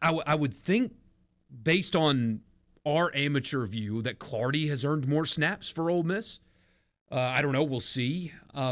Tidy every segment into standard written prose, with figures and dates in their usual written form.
I would think, based on our amateur view, that Clardy has earned more snaps for Ole Miss. I don't know. We'll see.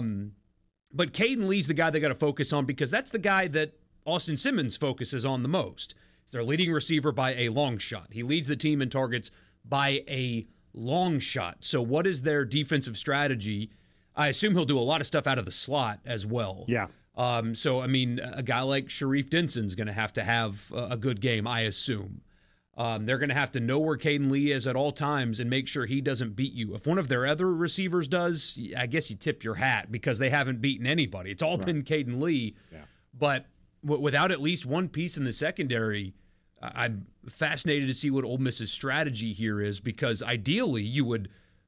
But Caden Lee's the guy they got to focus on because that's the guy that Austin Simmons focuses on the most. He's their leading receiver by a long shot. He leads the team in targets by a long shot. So what is their defensive strategy? I assume he'll do a lot of stuff out of the slot as well. Yeah. So, I mean, a guy like Sharif Denson's going to have a good game, I assume. They're going to have to know where Caden Lee is at all times and make sure he doesn't beat you. If one of their other receivers does, I guess you tip your hat because they haven't beaten anybody. It's all been Caden Lee. Yeah. But without at least one piece in the secondary, I'm fascinated to see what Ole Miss's strategy here is because ideally you would,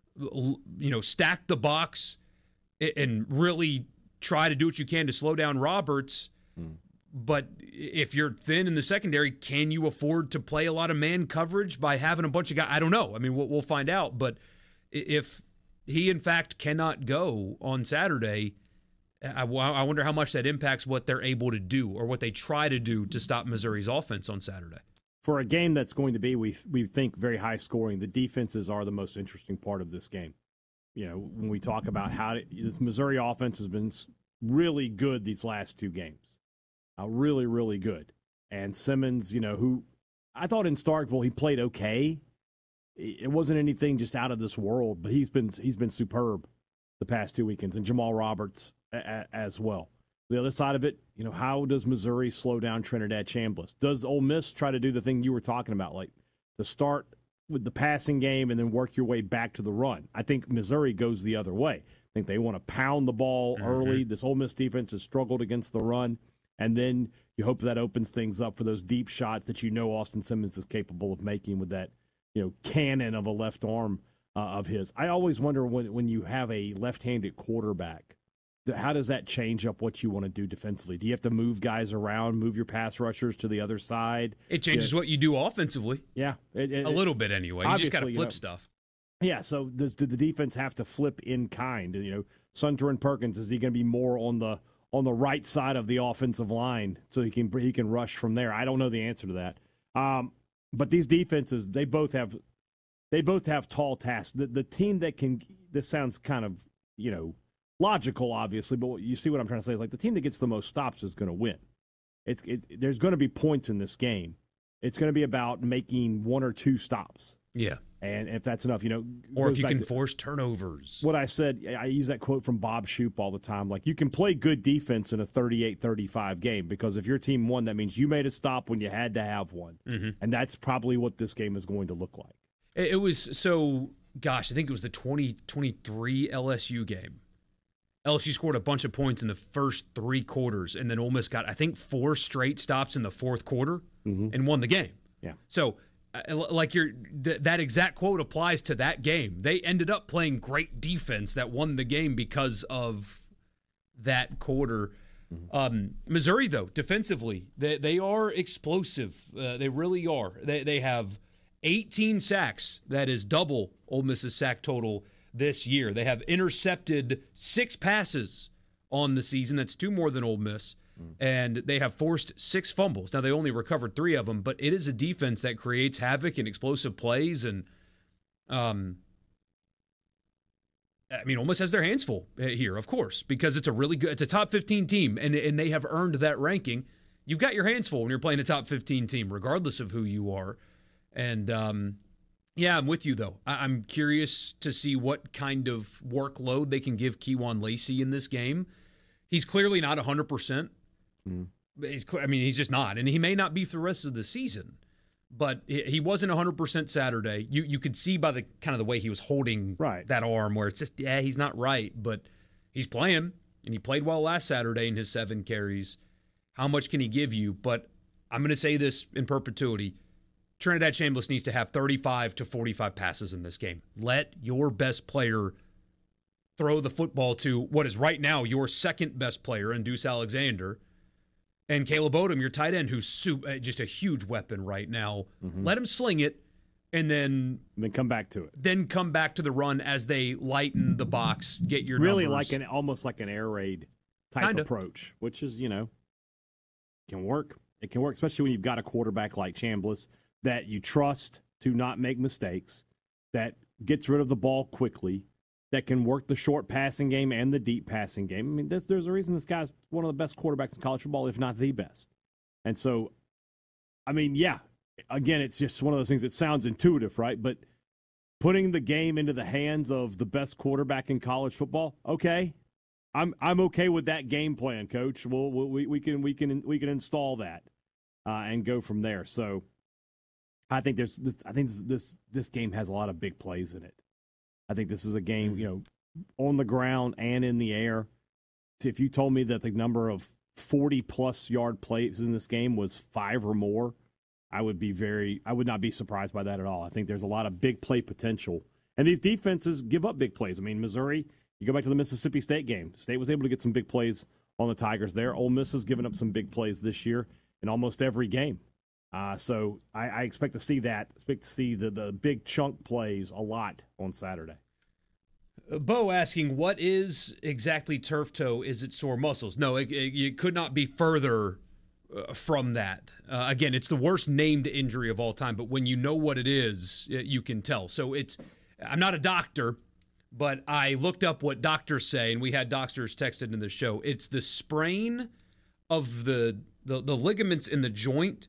stack the box and really try to do what you can to slow down Roberts. But if you're thin in the secondary, can you afford to play a lot of man coverage by having a bunch of guys? I don't know. I mean, we'll find out. But if he, in fact, cannot go on Saturday, I wonder how much that impacts what they're able to do or what they try to do to stop Missouri's offense on Saturday. For a game that's going to be, we think, very high scoring, the defenses are the most interesting part of this game. When we talk about how this Missouri offense has been really good these last two games. Really, really good. And Simmons, who I thought in Starkville he played okay. It wasn't anything just out of this world, but he's been superb the past 2 weekends, and Jamal Roberts as well. The other side of it, how does Missouri slow down Trinidad Chambliss? Does Ole Miss try to do the thing you were talking about, like to start with the passing game and then work your way back to the run? I think Missouri goes the other way. I think they want to pound the ball early. This Ole Miss defense has struggled against the run. And then you hope that opens things up for those deep shots that Austin Simmons is capable of making with that, cannon of a left arm of his. I always wonder when you have a left-handed quarterback, how does that change up what you want to do defensively? Do you have to move guys around, move your pass rushers to the other side? It changes what you do offensively. Yeah. A little bit anyway. You just got to flip stuff. Yeah, so do the defense have to flip in kind? Sunter and Perkins, is he going to be more on the right side of the offensive line so he can rush from there? I don't know the answer to that. But these defenses, they both have tall tasks. The team that can, this sounds kind of, logical, obviously, but you see what I'm trying to say is like the team that gets the most stops is going to win. There's going to be points in this game. It's going to be about making one or two stops. Yeah. And if that's enough, or if you can force turnovers. What I said, I use that quote from Bob Shoop all the time. Like, you can play good defense in a 38-35 game because if your team won, that means you made a stop when you had to have one. Mm-hmm. And that's probably what this game is going to look like. It was I think it was the 2023 LSU game. LSU scored a bunch of points in the first three quarters, and then Ole Miss got, I think, 4 straight stops in the fourth quarter and won the game. Yeah. So, that exact quote applies to that game. They ended up playing great defense that won the game because of that quarter. Missouri, though, defensively, they are explosive. They really are. They have 18 sacks. That is double Ole Miss's sack total this year. They have intercepted 6 passes on the season. That's 2 more than Ole Miss. And they have forced 6 fumbles. Now, they only recovered 3 of them, but it is a defense that creates havoc and explosive plays. And, Ole Miss has their hands full here, of course, because it's a top 15 team, and they have earned that ranking. You've got your hands full when you're playing a top 15 team, regardless of who you are. And, I'm with you, though. I'm curious to see what kind of workload they can give Kewan Lacey in this game. He's clearly not 100%. He's just not. And he may not be for the rest of the season. But he wasn't 100% Saturday. You could see by the kind of the way he was holding that arm where it's just, he's not right. But he's playing, and he played well last Saturday in his 7 carries. How much can he give you? But I'm going to say this in perpetuity. Trinidad Chambliss needs to have 35 to 45 passes in this game. Let your best player throw the football to what is right now your second best player in Deuce Alexander, and Caleb Odom, your tight end, who's just a huge weapon right now. Let him sling it, and then come back to it. Then come back to the run as they lighten the box, get your really numbers. almost like an air raid type approach, which is, can work. It can work, especially when you've got a quarterback like Chambliss that you trust to not make mistakes, that gets rid of the ball quickly, that can work the short passing game and the deep passing game. I mean, there's a reason this guy's one of the best quarterbacks in college football, if not the best. And so, I mean, yeah, again, it's just one of those things that sounds intuitive, right? But putting the game into the hands of the best quarterback in college football, okay, I'm okay with that game plan, Coach. We can install that and go from there. So I think this game has a lot of big plays in it. I think this is a game, on the ground and in the air. If you told me that the number of 40-plus yard plays in this game was 5 or more, I would not be surprised by that at all. I think there's a lot of big play potential. And these defenses give up big plays. I mean, Missouri, you go back to the Mississippi State game. State was able to get some big plays on the Tigers there. Ole Miss has given up some big plays this year in almost every game. So I expect to see that. Expect to see the big chunk plays a lot on Saturday. Bo asking, what is exactly turf toe? Is it sore muscles? No, it could not be further from that. Again, it's the worst named injury of all time, but when you know what it is, you can tell. So I'm not a doctor, but I looked up what doctors say, and we had doctors texted in the show. It's the sprain of the ligaments in the joint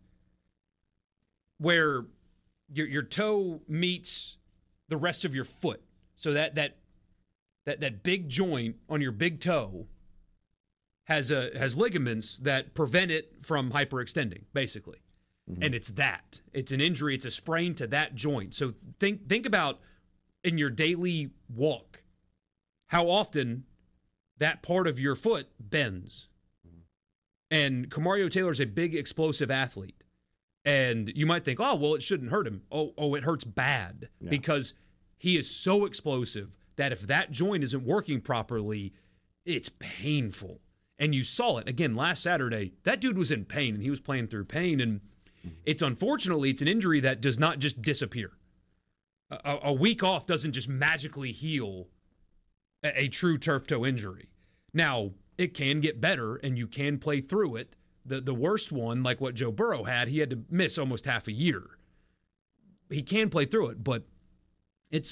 where your toe meets the rest of your foot. So that big joint on your big toe has ligaments that prevent it from hyperextending, basically. Mm-hmm. And it's an injury, it's a sprain to that joint. So think about in your daily walk how often that part of your foot bends. Mm-hmm. And Kamario Taylor's a big explosive athlete. And you might think, oh, well, it shouldn't hurt him. Oh, it hurts bad because he is so explosive that if that joint isn't working properly, it's painful. And you saw it again last Saturday. That dude was in pain, and he was playing through pain. And it's unfortunately an injury that does not just disappear. A week off doesn't just magically heal a true turf toe injury. Now, it can get better, and you can play through it. The worst one, like what Joe Burrow had, he had to miss almost half a year. He can play through it, but it's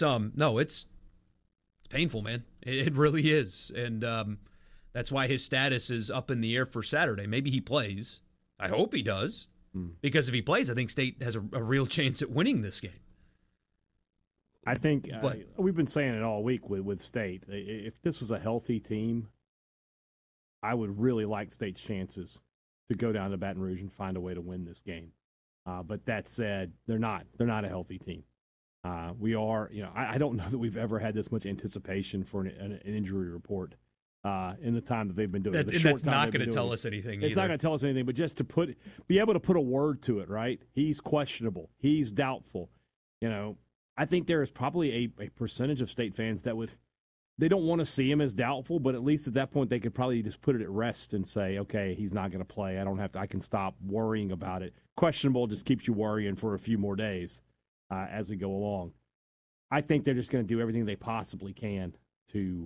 painful, man. It really is. And that's why his status is up in the air for Saturday. Maybe he plays. I hope he does. Because if he plays, I think State has a real chance at winning this game. I think we've been saying it all week with State. If this was a healthy team, I would really like State's chances to go down to Baton Rouge and find a way to win this game. But that said, they're not a healthy team. We are, I don't know that we've ever had this much anticipation for an injury report in the time that they've been doing it. That's not going to tell us anything either. It's not going to tell us anything, but just to be able to put a word to it, right? He's questionable. He's doubtful. I think there is probably a percentage of State fans that they don't want to see him as doubtful, but at least at that point they could probably just put it at rest and say, okay, he's not going to play. I can stop worrying about it. Questionable just keeps you worrying for a few more days as we go along. I think they're just going to do everything they possibly can to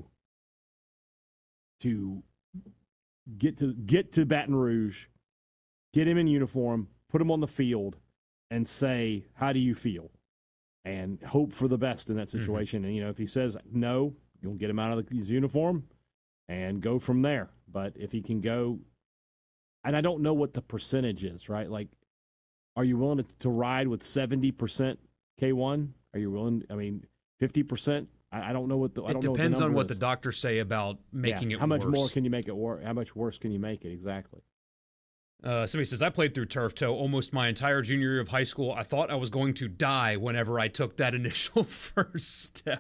get to Baton Rouge, get him in uniform, put him on the field, and say, how do you feel? And hope for the best in that situation. Mm-hmm. And, if he says no, you'll get him out of his uniform and go from there. But if he can go, and I don't know what the percentage is, right? Like, are you willing to ride with 70% K1? Are you willing, 50%? I don't know what the It depends on what the doctors say about making it worse. How much more can you make it worse? How much worse can you make it? Exactly. Somebody says, I played through turf toe almost my entire junior year of high school. I thought I was going to die whenever I took that initial first step.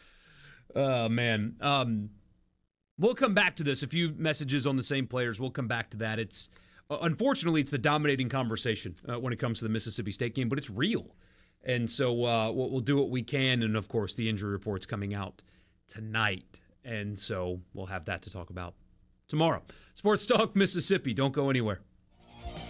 Man. We'll come back to this. A few messages on the same players. We'll come back to that. It's unfortunately, it's the dominating conversation when it comes to the Mississippi State game, but it's real. And so we'll do what we can. And, of course, the injury report's coming out tonight. And so we'll have that to talk about tomorrow. Sports Talk Mississippi. Don't go anywhere.